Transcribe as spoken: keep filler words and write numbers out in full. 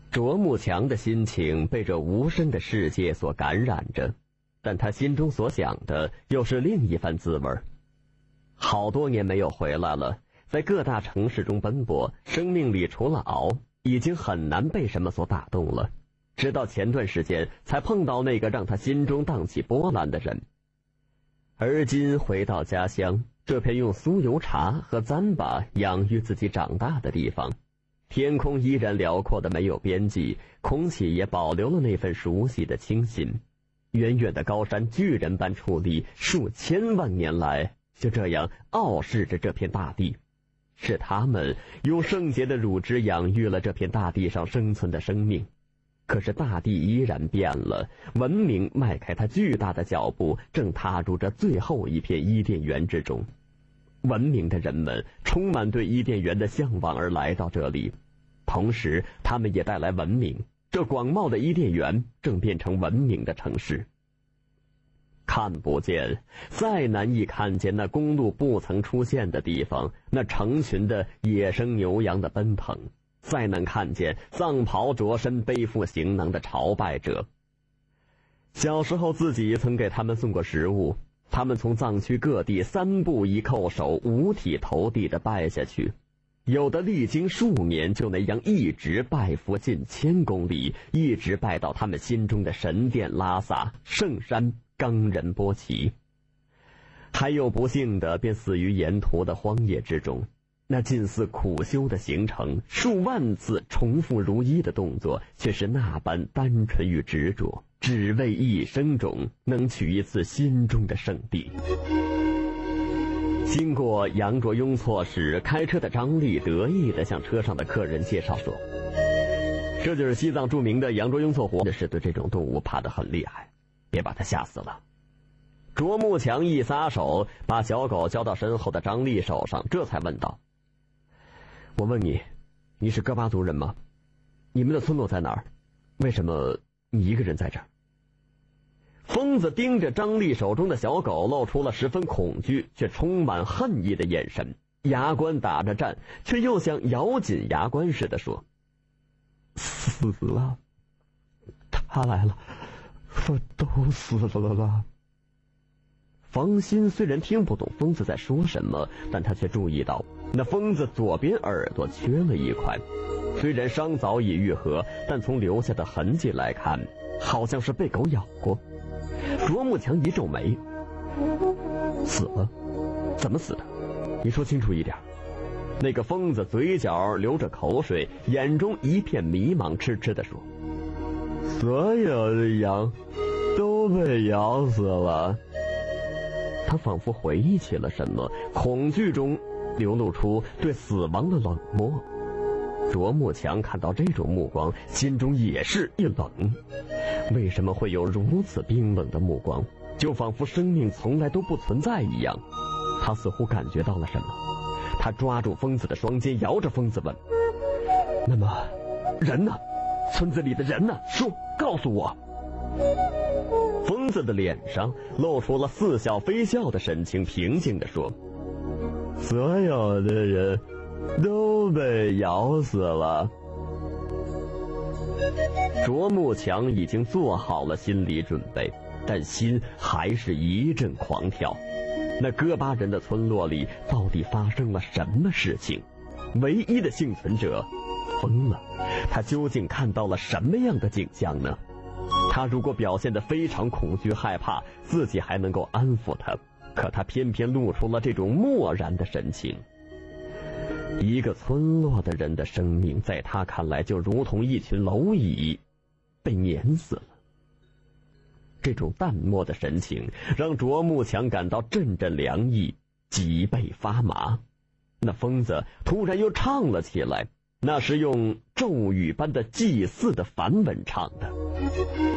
卓木强的心情被这无声的世界所感染着，但他心中所想的又是另一番滋味。好多年没有回来了，在各大城市中奔波，生命里除了熬，已经很难被什么所打动了。直到前段时间才碰到那个让他心中荡起波澜的人。而今回到家乡，这片用酥油茶和糌粑养育自己长大的地方，天空依然辽阔的没有边际，空气也保留了那份熟悉的清新。远远的高山巨人般矗立，数千万年来就这样傲视着这片大地。是他们用圣洁的乳汁养育了这片大地上生存的生命。可是大地依然变了，文明迈开它巨大的脚步，正踏入这最后一片伊甸园之中。文明的人们充满对伊甸园的向往而来到这里，同时他们也带来文明。这广袤的伊甸园正变成文明的城市。看不见，再难以看见那公路不曾出现的地方，那成群的野生牛羊的奔腾，再难看见藏袍着身背负行囊的朝拜者。小时候自己曾给他们送过食物，他们从藏区各地三步一叩首，五体投地地拜下去，有的历经数年就那样一直拜佛近千公里，一直拜到他们心中的神殿拉萨、圣山冈仁波齐。还有不幸的便死于沿途的荒野之中，那近似苦修的行程，数万次重复如一的动作，却是那般单纯与执着，只为一生中能取一次心中的圣地。经过杨卓雍措时，开车的张力得意地向车上的客人介绍说，这就是西藏著名的杨卓雍措湖，是对这种动物怕得很厉害，别把它吓死了。卓木强一撒手，把小狗交到身后的张力手上，这才问道，我问你，你是哥巴族人吗？你们的村落在哪儿？为什么你一个人在这儿？疯子盯着张力手中的小狗，露出了十分恐惧却充满恨意的眼神，牙关打着颤，却又像咬紧牙关似的说，死了，他来了，我都死了啦。方心虽然听不懂疯子在说什么，但他却注意到那疯子左边耳朵缺了一块，虽然伤早已愈合，但从留下的痕迹来看，好像是被狗咬过。卓木强一皱眉，死了？怎么死的？你说清楚一点。那个疯子嘴角流着口水，眼中一片迷茫，痴痴地说，所有的羊都被咬死了。他仿佛回忆起了什么，恐惧中流露出对死亡的冷漠。卓木强看到这种目光，心中也是一冷。为什么会有如此冰冷的目光？就仿佛生命从来都不存在一样。他似乎感觉到了什么，他抓住疯子的双肩，摇着疯子问，那么人呢？村子里的人呢？说，告诉我。疯子的脸上露出了似笑非笑的神情，平静地说，所有的人都被咬死了。卓木强已经做好了心理准备，但心还是一阵狂跳。那哥巴人的村落里到底发生了什么事情？唯一的幸存者疯了，他究竟看到了什么样的景象呢？他如果表现得非常恐惧害怕，自己还能够安抚他，可他偏偏露出了这种漠然的神情。一个村落的人的生命，在他看来就如同一群蝼蚁被碾死了。这种淡漠的神情让卓木强感到阵阵凉意，脊背发麻。那疯子突然又唱了起来，那是用咒语般的祭祀的梵文唱的。